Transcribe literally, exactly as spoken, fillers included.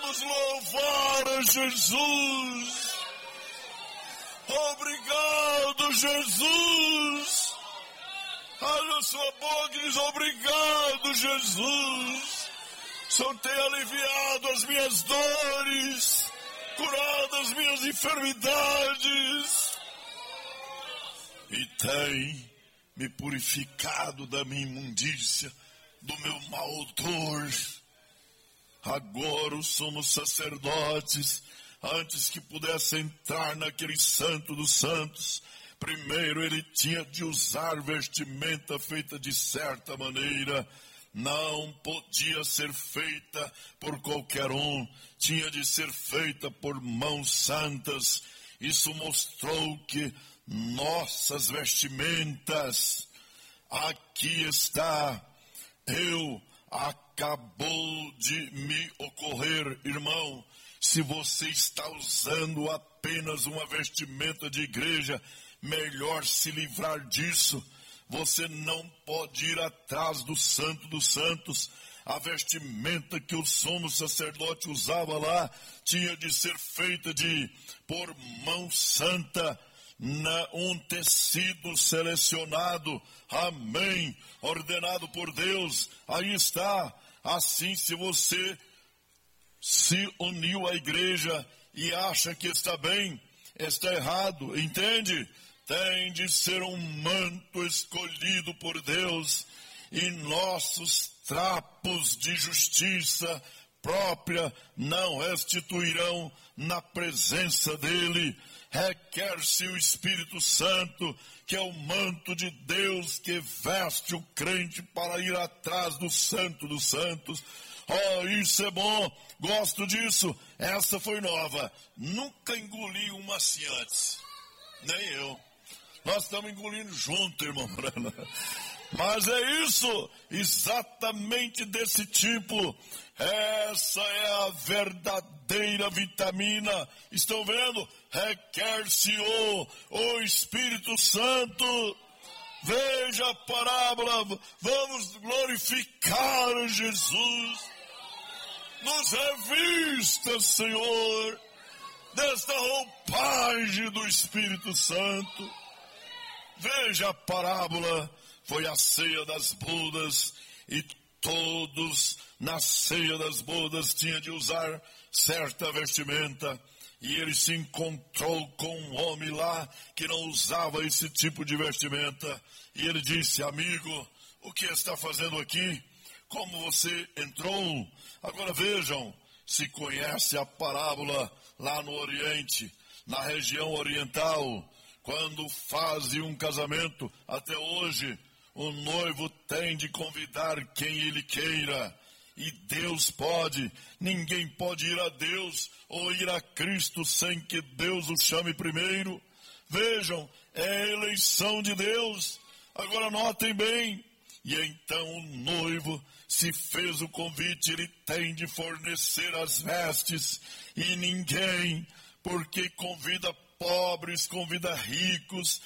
Vamos louvar a Jesus. Obrigado, Jesus. Abra sua boca e diz: obrigado, Jesus. O Senhor tem aliviado as minhas dores, curado as minhas enfermidades e tem me purificado da minha imundícia, do meu mau odor. Agora os somos sacerdotes, antes que pudesse entrar naquele santo dos santos, primeiro ele tinha de usar vestimenta feita de certa maneira. Não podia ser feita por qualquer um, tinha de ser feita por mãos santas. Isso mostrou que nossas vestimentas, aqui está, eu, acabou de me ocorrer, irmão, se você está usando apenas uma vestimenta de igreja, melhor se livrar disso. Você não pode ir atrás do santo dos santos. A vestimenta que o sumo sacerdote usava lá tinha de ser feita de por mão santa, na, um tecido selecionado, amém, ordenado por Deus. Aí está. Assim, se você se uniu à igreja e acha que está bem, está errado, entende? Tem de ser um manto escolhido por Deus, e nossos trapos de justiça própria não restituirão na presença dele. Requer-se o Espírito Santo, que é o manto de Deus que veste o crente para ir atrás do santo dos santos. Oh, isso é bom, gosto disso. Essa foi nova. Nunca engoli uma assim antes, nem eu. Nós estamos engolindo junto, irmão Brana. Mas é isso, exatamente desse tipo. Essa é a verdadeira vitamina. Estão vendo? Requer-se o, o Espírito Santo. Veja a parábola. Vamos glorificar Jesus. Nos revista, Senhor, desta roupagem do Espírito Santo. Veja a parábola, foi a ceia das bodas, e todos na ceia das bodas tinham de usar certa vestimenta, e ele se encontrou com um homem lá que não usava esse tipo de vestimenta, e ele disse: amigo, o que está fazendo aqui? Como você entrou? Agora vejam, se conhece a parábola lá no Oriente, na região oriental. Quando fazem um casamento, até hoje, o noivo tem de convidar quem ele queira. E Deus pode. Ninguém pode ir a Deus ou ir a Cristo sem que Deus o chame primeiro. Vejam, é a eleição de Deus. Agora notem bem. E então o noivo, se fez o convite, ele tem de fornecer as vestes. E ninguém, porque convida pobres, convida ricos,